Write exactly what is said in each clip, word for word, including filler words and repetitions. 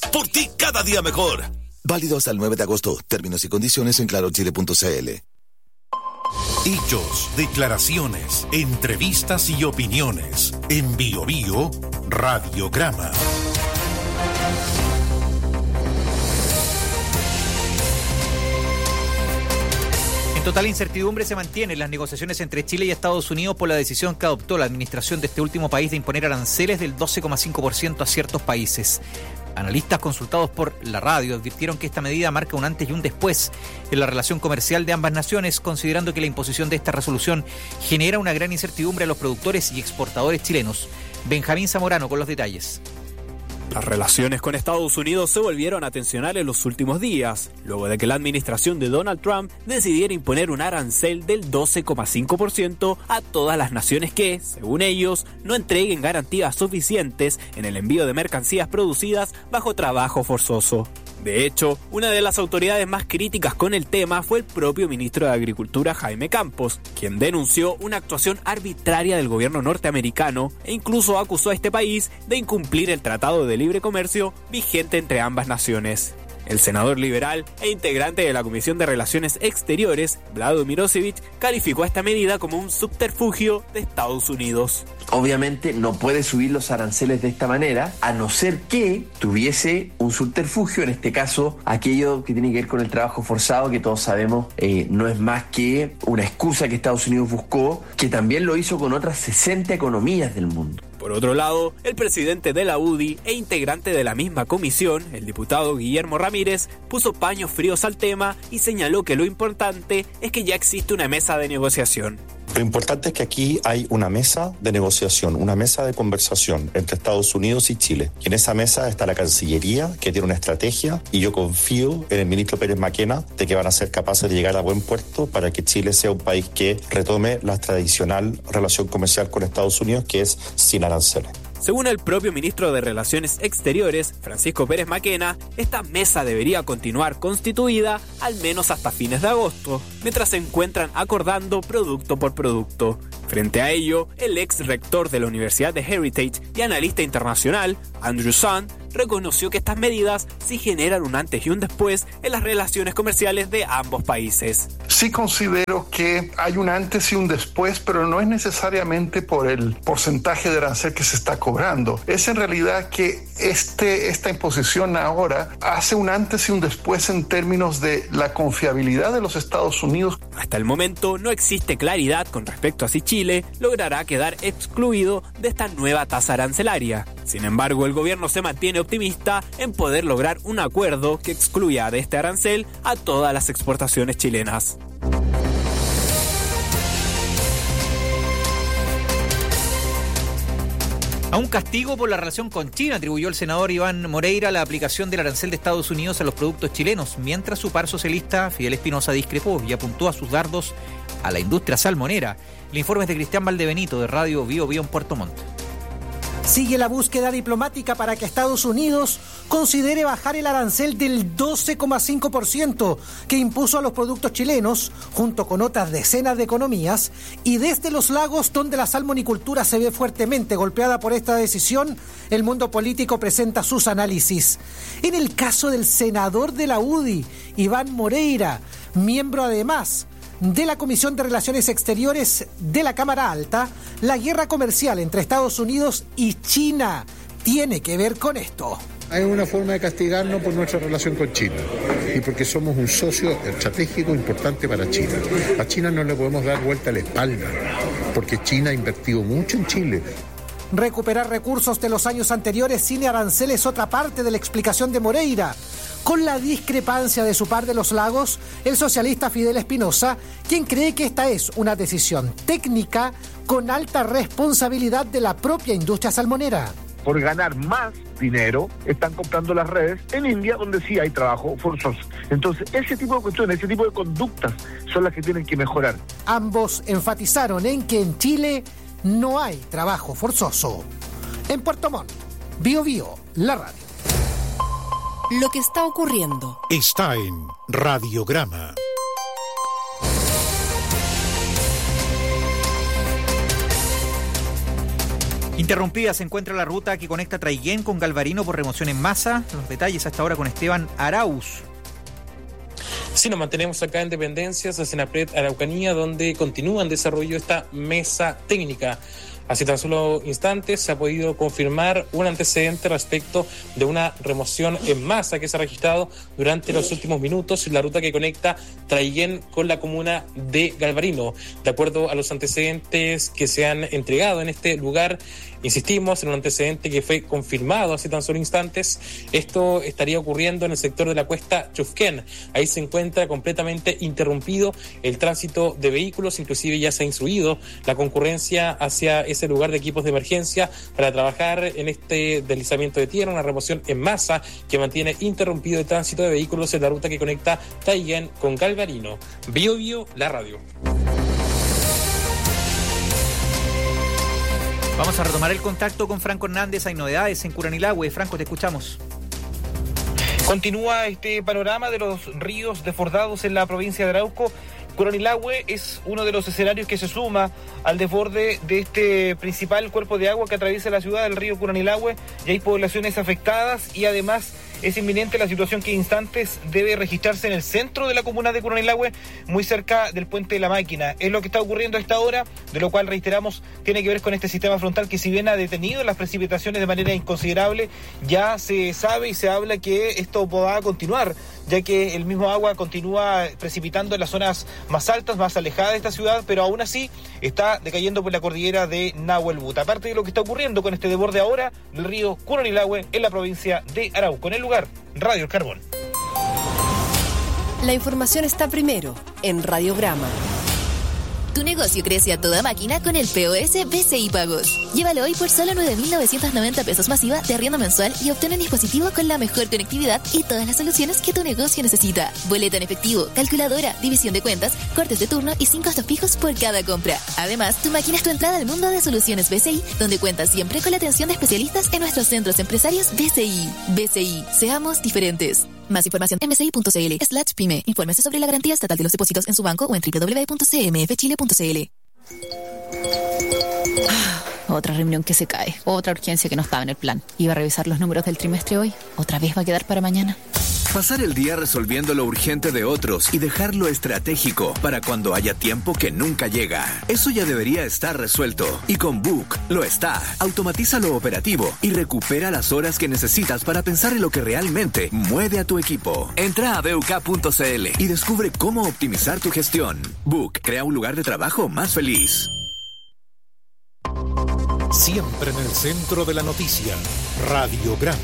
Por ti cada día mejor. Válido hasta el nueve de agosto. Términos y condiciones en claro chile punto c l. Hechos, declaraciones, entrevistas y opiniones. En Bio Bio, Radiograma. En total incertidumbre se mantienen las negociaciones entre Chile y Estados Unidos por la decisión que adoptó la administración de este último país de imponer aranceles del doce coma cinco por ciento a ciertos países. Analistas consultados por la radio advirtieron que esta medida marca un antes y un después en la relación comercial de ambas naciones, considerando que la imposición de esta resolución genera una gran incertidumbre a los productores y exportadores chilenos. Benjamín Zamorano con los detalles. Las relaciones con Estados Unidos se volvieron a tensionar en los últimos días, luego de que la administración de Donald Trump decidiera imponer un arancel del doce coma cinco por ciento a todas las naciones que, según ellos, no entreguen garantías suficientes en el envío de mercancías producidas bajo trabajo forzoso. De hecho, una de las autoridades más críticas con el tema fue el propio ministro de Agricultura, Jaime Campos, quien denunció una actuación arbitraria del gobierno norteamericano e incluso acusó a este país de incumplir el Tratado de Libre Comercio vigente entre ambas naciones. El senador liberal e integrante de la Comisión de Relaciones Exteriores, Vlado Mirosevich, calificó esta medida como un subterfugio de Estados Unidos. Obviamente no puede subir los aranceles de esta manera, a no ser que tuviese un subterfugio, en este caso aquello que tiene que ver con el trabajo forzado, que todos sabemos eh, no es más que una excusa que Estados Unidos buscó, que también lo hizo con otras sesenta economías del mundo. Por otro lado, el presidente de la U D I e integrante de la misma comisión, el diputado Guillermo Ramírez, puso paños fríos al tema y señaló que lo importante es que ya existe una mesa de negociación. Lo importante es que aquí hay una mesa de negociación, una mesa de conversación entre Estados Unidos y Chile. Y en esa mesa está la Cancillería, que tiene una estrategia, y yo confío en el ministro Pérez Maquena de que van a ser capaces de llegar a buen puerto para que Chile sea un país que retome la tradicional relación comercial con Estados Unidos, que es sin aranceles. Según el propio ministro de Relaciones Exteriores, Francisco Pérez Maquena, esta mesa debería continuar constituida al menos hasta fines de agosto, mientras se encuentran acordando producto por producto. Frente a ello, el ex rector de la Universidad de Heritage y analista internacional, Andrew Sund, reconoció que estas medidas sí generan un antes y un después en las relaciones comerciales de ambos países. Sí considero que hay un antes y un después, pero no es necesariamente por el porcentaje de arancel que se está cobrando. Es en realidad que este, esta imposición ahora hace un antes y un después en términos de la confiabilidad de los Estados Unidos. Hasta el momento no existe claridad con respecto a si Chile logrará quedar excluido de esta nueva tasa arancelaria. Sin embargo, el gobierno se mantiene optimista en poder lograr un acuerdo que excluya de este arancel a todas las exportaciones chilenas. A un castigo por la relación con China atribuyó el senador Iván Moreira la aplicación del arancel de Estados Unidos a los productos chilenos, mientras su par socialista Fidel Espinosa discrepó y apuntó a sus dardos a la industria salmonera. El informe es de Cristian Valdebenito, de Radio Bio Bio en Puerto Montt. Sigue la búsqueda diplomática para que Estados Unidos considere bajar el arancel del doce coma cinco por ciento que impuso a los productos chilenos, junto con otras decenas de economías, y desde los lagos donde la salmonicultura se ve fuertemente golpeada por esta decisión, el mundo político presenta sus análisis. En el caso del senador de la U D I, Iván Moreira, miembro además de la Comisión de Relaciones Exteriores de la Cámara Alta, la guerra comercial entre Estados Unidos y China tiene que ver con esto. Hay una forma de castigarnos por nuestra relación con China y porque somos un socio estratégico importante para China. A China no le podemos dar vuelta a la espalda porque China ha invertido mucho en Chile. Recuperar recursos de los años anteriores sin aranceles es otra parte de la explicación de Moreira. Con la discrepancia de su par de los lagos, el socialista Fidel Espinosa, quien cree que esta es una decisión técnica con alta responsabilidad de la propia industria salmonera. Por ganar más dinero, están comprando las redes en India, donde sí hay trabajo forzoso. Entonces, ese tipo de cuestiones, ese tipo de conductas son las que tienen que mejorar. Ambos enfatizaron en que en Chile no hay trabajo forzoso. En Puerto Montt, Bio Bio, la radio. Lo que está ocurriendo está en Radiograma. Interrumpida se encuentra la ruta que conecta Traiguén con Galvarino por remoción en masa. Los detalles hasta ahora con Esteban Arauz. Sí, nos mantenemos acá en Dependencias, en Senapred Araucanía, donde continúa en desarrollo esta mesa técnica. Hace tan solo instantes se ha podido confirmar un antecedente respecto de una remoción en masa que se ha registrado durante los últimos minutos en la ruta que conecta Traiguén con la comuna de Galvarino. De acuerdo a los antecedentes que se han entregado en este lugar, insistimos en un antecedente que fue confirmado hace tan solo instantes. Esto estaría ocurriendo en el sector de la cuesta Chufquén. Ahí se encuentra completamente interrumpido el tránsito de vehículos, inclusive ya se ha instruido la concurrencia hacia ese lugar de equipos de emergencia para trabajar en este deslizamiento de tierra, una remoción en masa que mantiene interrumpido el tránsito de vehículos en la ruta que conecta Traiguén con Galvarino. Bio Bio, la radio. Vamos a retomar el contacto con Franco Hernández. Hay novedades en Curanilahue. Franco, te escuchamos. Continúa este panorama de los ríos desbordados en la provincia de Arauco. Curanilahue es uno de los escenarios que se suma al desborde de este principal cuerpo de agua que atraviesa la ciudad del río Curanilahue. Ya hay poblaciones afectadas y además es inminente la situación que en instantes debe registrarse en el centro de la comuna de Curanilahue, muy cerca del puente de la Máquina. Es lo que está ocurriendo a esta hora, de lo cual, reiteramos, tiene que ver con este sistema frontal que, si bien ha detenido las precipitaciones de manera inconsiderable, ya se sabe y se habla que esto va a continuar, ya que el mismo agua continúa precipitando en las zonas más altas, más alejadas de esta ciudad, pero aún así está decayendo por la cordillera de Nahuelbuta. Aparte de lo que está ocurriendo con este desborde ahora del río Curanilahue en la provincia de Arauco. En el lugar, Radio El Carbón. La información está primero en Radiograma. Tu negocio crece a toda máquina con el P O S B C I Pagos. Llévalo hoy por solo nueve mil novecientos noventa pesos masiva de arriendo mensual y obtén un dispositivo con la mejor conectividad y todas las soluciones que tu negocio necesita. Boleta en efectivo, calculadora, división de cuentas, cortes de turno y sin costos fijos por cada compra. Además, tu máquina es tu entrada al mundo de soluciones B C I, donde cuentas siempre con la atención de especialistas en nuestros centros empresarios B C I. B C I, seamos diferentes. Más información en bci.cl slash pyme. Infórmese sobre la garantía estatal de los depósitos en su banco o en doble u doble u doble u punto c m f chile punto c l. Otra reunión que se cae, otra urgencia que no estaba en el plan. Iba a revisar los números del trimestre hoy, otra vez va a quedar para mañana. Pasar el día resolviendo lo urgente de otros y dejar lo estratégico para cuando haya tiempo que nunca llega. Eso ya debería estar resuelto. Y con Book lo está. Automatiza lo operativo y recupera las horas que necesitas para pensar en lo que realmente mueve a tu equipo. Entra a b u k punto c l y descubre cómo optimizar tu gestión. Book crea un lugar de trabajo más feliz. Siempre en el centro de la noticia, Radiograma.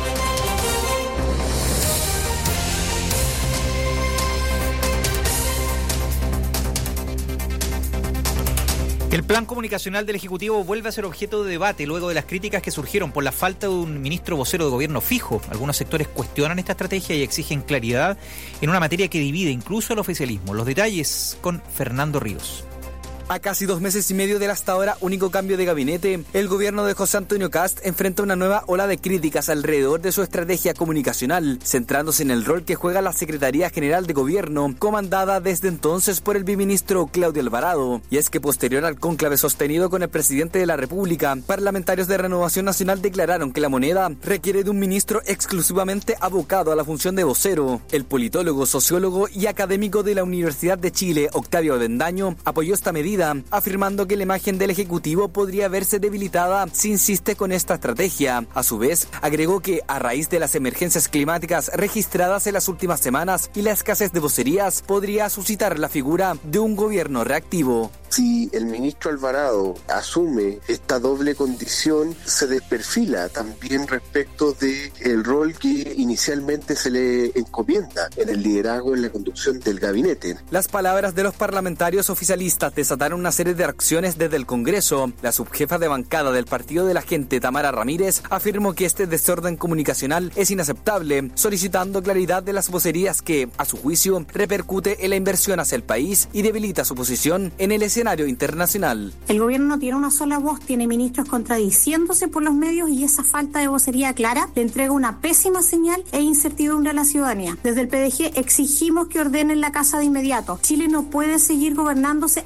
El plan comunicacional del Ejecutivo vuelve a ser objeto de debate luego de las críticas que surgieron por la falta de un ministro vocero de gobierno fijo. Algunos sectores cuestionan esta estrategia y exigen claridad en una materia que divide incluso al oficialismo. Los detalles con Fernando Ríos. A casi dos meses y medio del hasta ahora único cambio de gabinete, el gobierno de José Antonio Kast enfrenta una nueva ola de críticas alrededor de su estrategia comunicacional, centrándose en el rol que juega la Secretaría General de Gobierno, comandada desde entonces por el biministro Claudio Alvarado. Y es que posterior al cónclave sostenido con el presidente de la República, parlamentarios de Renovación Nacional declararon que la moneda requiere de un ministro exclusivamente abocado a la función de vocero. El politólogo, sociólogo y académico de la Universidad de Chile, Octavio Avendaño, apoyó esta medida, afirmando que la imagen del Ejecutivo podría verse debilitada si insiste con esta estrategia. A su vez, agregó que a raíz de las emergencias climáticas registradas en las últimas semanas y la escasez de vocerías, podría suscitar la figura de un gobierno reactivo. Si el ministro Alvarado asume esta doble condición, se desperfila también respecto del rol que inicialmente se le encomienda en el liderazgo en la conducción del gabinete. Las palabras de los parlamentarios oficialistas desataron una serie de reacciones desde el Congreso. La subjefa de bancada del Partido de la Gente, Tamara Ramírez, afirmó que este desorden comunicacional es inaceptable, solicitando claridad de las vocerías que, a su juicio, repercute en la inversión hacia el país y debilita su posición en el escenario internacional. El gobierno no tiene una sola voz, tiene ministros contradiciéndose por los medios y esa falta de vocería clara le entrega una pésima señal e incertidumbre a la ciudadanía. Desde el P D G exigimos que ordenen la casa de inmediato. Chile no puede seguir gobernándose a punta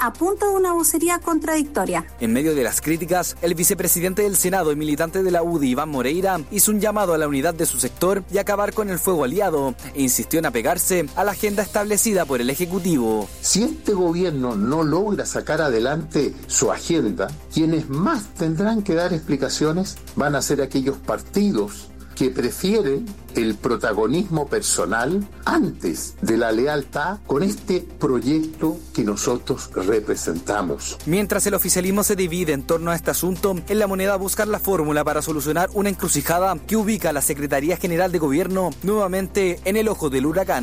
de una vocería contradictoria. En medio de las críticas, el vicepresidente del Senado y militante de la U D I, Iván Moreira, hizo un llamado a la unidad de su sector y acabar con el fuego aliado e insistió en apegarse a la agenda establecida por el Ejecutivo. Si este gobierno no logra sacar adelante su agenda, quienes más tendrán que dar explicaciones van a ser aquellos partidos que prefieren el protagonismo personal antes de la lealtad con este proyecto que nosotros representamos. Mientras el oficialismo se divide en torno a este asunto, en La Moneda buscar la fórmula para solucionar una encrucijada que ubica a la Secretaría General de Gobierno nuevamente en el ojo del huracán.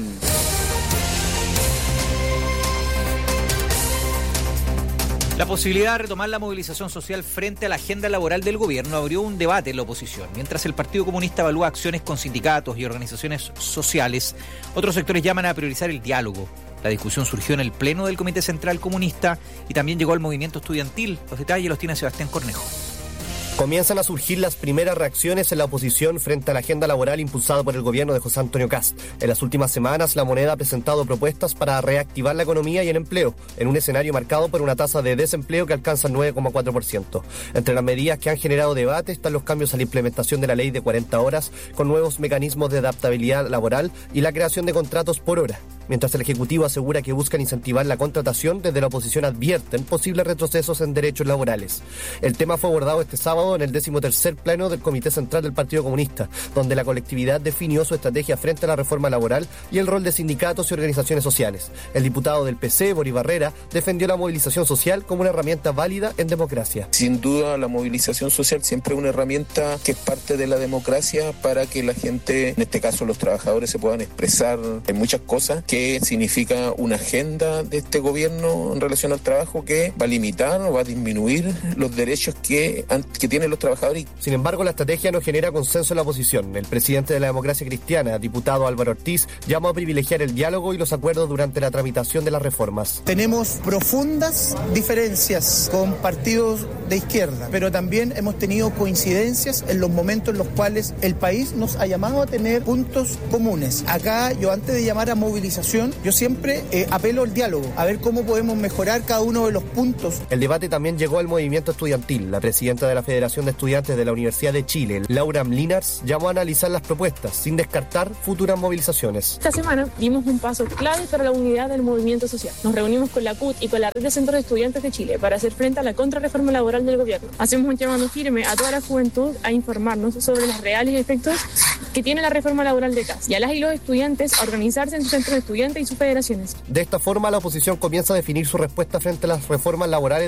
La posibilidad de retomar la movilización social frente a la agenda laboral del gobierno abrió un debate en la oposición. Mientras el Partido Comunista evalúa acciones con sindicatos y organizaciones sociales, otros sectores llaman a priorizar el diálogo. La discusión surgió en el pleno del Comité Central Comunista y también llegó al movimiento estudiantil. Los detalles los tiene Sebastián Cornejo. Comienzan a surgir las primeras reacciones en la oposición frente a la agenda laboral impulsada por el gobierno de José Antonio Kast. En las últimas semanas, La Moneda ha presentado propuestas para reactivar la economía y el empleo, en un escenario marcado por una tasa de desempleo que alcanza el nueve coma cuatro por ciento. Entre las medidas que han generado debate están los cambios a la implementación de la ley de cuarenta horas, con nuevos mecanismos de adaptabilidad laboral y la creación de contratos por hora. Mientras el Ejecutivo asegura que buscan incentivar la contratación, desde la oposición advierten posibles retrocesos en derechos laborales. El tema fue abordado este sábado en el decimotercer pleno del Comité Central del Partido Comunista, donde la colectividad definió su estrategia frente a la reforma laboral y el rol de sindicatos y organizaciones sociales. El diputado del P C, Boris Barrera, defendió la movilización social como una herramienta válida en democracia. Sin duda, la movilización social siempre es una herramienta que es parte de la democracia para que la gente, en este caso los trabajadores, se puedan expresar en muchas cosas que que significa una agenda de este gobierno en relación al trabajo que va a limitar o va a disminuir los derechos que, que tienen los trabajadores. Sin embargo, la estrategia no genera consenso en la oposición. El presidente de la Democracia Cristiana, diputado Álvaro Ortiz, llamó a privilegiar el diálogo y los acuerdos durante la tramitación de las reformas. Tenemos profundas diferencias con partidos de izquierda, pero también hemos tenido coincidencias en los momentos en los cuales el país nos ha llamado a tener puntos comunes. Acá, yo antes de llamar a movilización, yo siempre eh, apelo al diálogo, a ver cómo podemos mejorar cada uno de los puntos. El debate también llegó al movimiento estudiantil. La presidenta de la Federación de Estudiantes de la Universidad de Chile, Laura Mlinars, llamó a analizar las propuestas, sin descartar futuras movilizaciones. Esta semana dimos un paso clave para la unidad del movimiento social. Nos reunimos con la C U T y con la Red de Centros de Estudiantes de Chile para hacer frente a la contrarreforma laboral del gobierno. Hacemos un llamado firme a toda la juventud a informarnos sobre los reales efectos que tiene la reforma laboral de C A S y a las y los estudiantes a organizarse en sus centros de estudiantes y sus federaciones. De esta forma, la oposición comienza a definir su respuesta frente a las reformas laborales